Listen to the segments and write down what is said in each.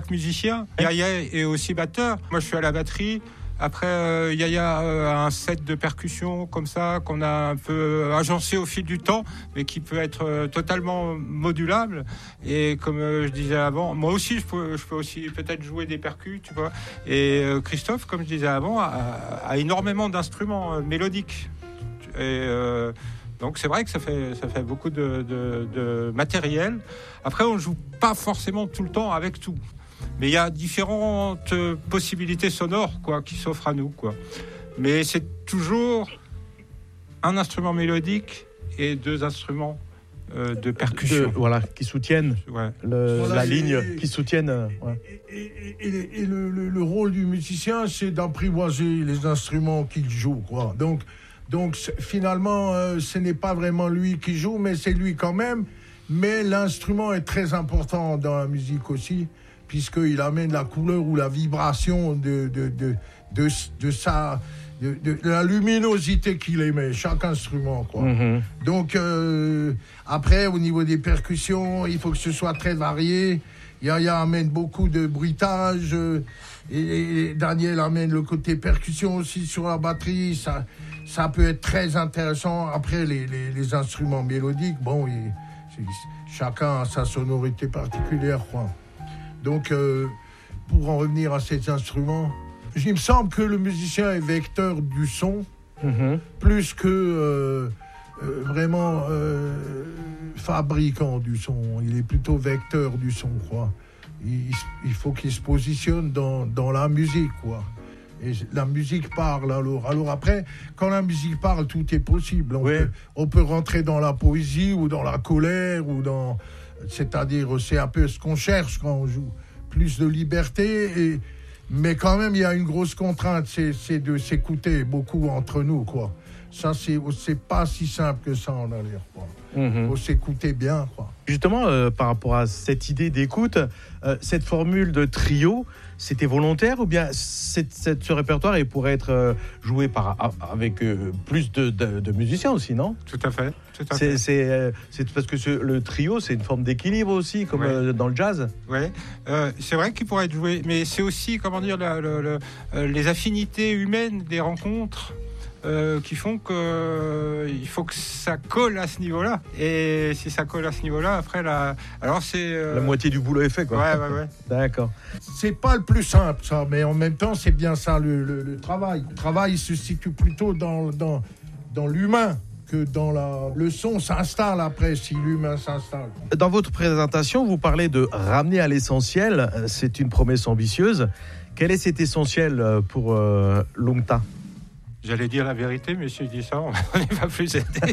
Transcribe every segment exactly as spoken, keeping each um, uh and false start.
chaque musicien. Yaya est aussi batteur. Moi, je suis à la batterie. Après, euh, Yaya a un set de percussions comme ça qu'on a un peu agencé au fil du temps, mais qui peut être euh, totalement modulable. Et comme euh, je disais avant, moi aussi, je peux, je peux aussi peut-être jouer des percus, tu vois. Et euh, Christophe, comme je disais avant, a, a énormément d'instruments euh, mélodiques. Et euh, donc c'est vrai que ça fait, ça fait beaucoup de, de, de matériel. Après, on ne joue pas forcément tout le temps avec tout. Mais il y a différentes possibilités sonores quoi, qui s'offrent à nous. Quoi. Mais c'est toujours un instrument mélodique et deux instruments euh, de percussion. De, voilà, qui soutiennent ouais. le, voilà, la et, ligne, et, qui soutiennent... Euh, ouais. Et, et, et, et le, le, le rôle du musicien, c'est d'apprivoiser les instruments qu'il joue. Quoi. Donc, donc finalement, euh, ce n'est pas vraiment lui qui joue, mais c'est lui quand même. Mais l'instrument est très important dans la musique aussi, puisqu'il amène la couleur ou la vibration de, de, de, de, de, sa, de, de, de la luminosité qu'il émet, chaque instrument. Quoi. Mm-hmm. Donc, euh, après, au niveau des percussions, il faut que ce soit très varié. Yaya amène beaucoup de bruitage, euh, et, et Daniel amène le côté percussion aussi sur la batterie. Ça, ça peut être très intéressant. Après, les, les, les instruments mélodiques, bon, il, chacun a sa sonorité particulière, quoi. Donc, euh, pour en revenir à ces instruments, il me semble que le musicien est vecteur du son, mmh. plus que euh, euh, vraiment euh, fabricant du son. Il est plutôt vecteur du son, quoi. Il, il faut qu'il se positionne dans, dans la musique, quoi. Et la musique parle, alors. Alors après, quand la musique parle, tout est possible. On, oui. peut, on peut rentrer dans la poésie ou dans la colère, ou dans... C'est-à-dire, c'est un peu ce qu'on cherche quand on joue. Plus de liberté, et... mais quand même, il y a une grosse contrainte, c'est, c'est de s'écouter beaucoup entre nous, quoi. Ça, c'est, c'est pas si simple que ça, en allure, quoi. Mm-hmm. Faut s'écouter bien, quoi. Justement, euh, par rapport à cette idée d'écoute, euh, cette formule de trio, c'était volontaire ou bien cette, cette, ce répertoire il pourrait être euh, joué par, avec euh, plus de, de, de musiciens aussi, non ? Tout à fait. Tout à c'est, fait. C'est, euh, c'est parce que ce, le trio, c'est une forme d'équilibre aussi, comme ouais. euh, dans le jazz. Oui, euh, c'est vrai qu'il pourrait être joué, mais c'est aussi, comment dire, la, la, la, euh, les affinités humaines des rencontres. Euh, qui font qu'il euh, faut que ça colle à ce niveau-là. Et si ça colle à ce niveau-là, après, la... alors c'est... Euh... La moitié du boulot est fait, quoi. Ouais, ouais, ouais. D'accord. C'est pas le plus simple, ça, mais en même temps, c'est bien ça, le, le, le travail. Le travail il se situe plutôt dans, dans, dans l'humain que dans la... Le son s'installe après, si l'humain s'installe. Dans votre présentation, vous parlez de ramener à l'essentiel. C'est une promesse ambitieuse. Quel est cet essentiel pour euh, Lungta ? J'allais dire la vérité, mais si je dis ça, on n'est pas plus aidé.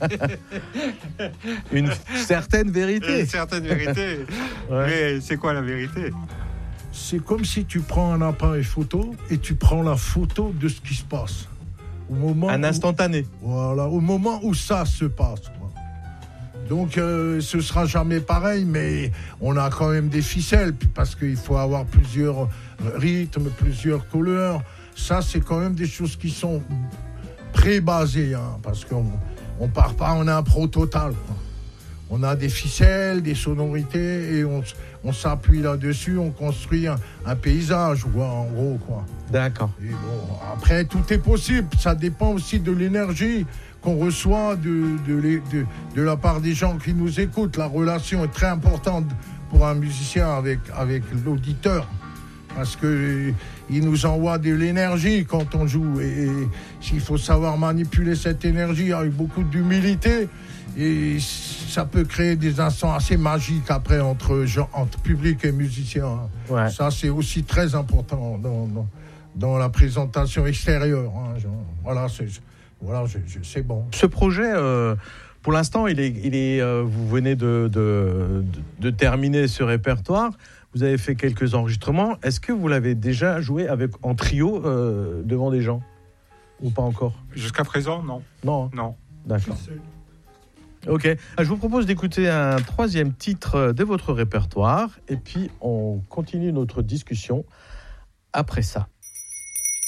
Une certaine vérité. Une certaine vérité. Ouais. Mais c'est quoi la vérité ? C'est comme si tu prends un appareil photo et tu prends la photo de ce qui se passe. Au moment un instantané. Où, voilà, au moment où ça se passe. Quoi. Donc, euh, ce sera jamais pareil, mais on a quand même des ficelles, parce qu'il faut avoir plusieurs rythmes, plusieurs couleurs. Ça, c'est quand même des choses qui sont pré-basées, hein, parce qu'on on part pas en impro total, quoi. On a des ficelles, des sonorités, et on, on s'appuie là-dessus, on construit un, un paysage, quoi, en gros, quoi. D'accord. Et bon, après, tout est possible. Ça dépend aussi de l'énergie qu'on reçoit de, de, de, de, de la part des gens qui nous écoutent. La relation est très importante pour un musicien avec, avec l'auditeur. Parce qu'il nous envoie de l'énergie quand on joue. Et, et il faut savoir manipuler cette énergie avec beaucoup d'humilité. Et ça peut créer des instants assez magiques après entre, gens, entre public et musicien. Ouais. Ça, c'est aussi très important dans, dans, dans la présentation extérieure. Hein. Voilà, c'est, voilà je, je, c'est bon. Ce projet... Euh... Pour l'instant, il est, il est, euh, vous venez de, de, de, de terminer ce répertoire. Vous avez fait quelques enregistrements. Est-ce que vous l'avez déjà joué avec, en trio euh, devant des gens ? Ou pas encore ? Jusqu'à présent, non. Non. Non. D'accord. Ok. Je vous propose d'écouter un troisième titre de votre répertoire. Et puis, on continue notre discussion après ça.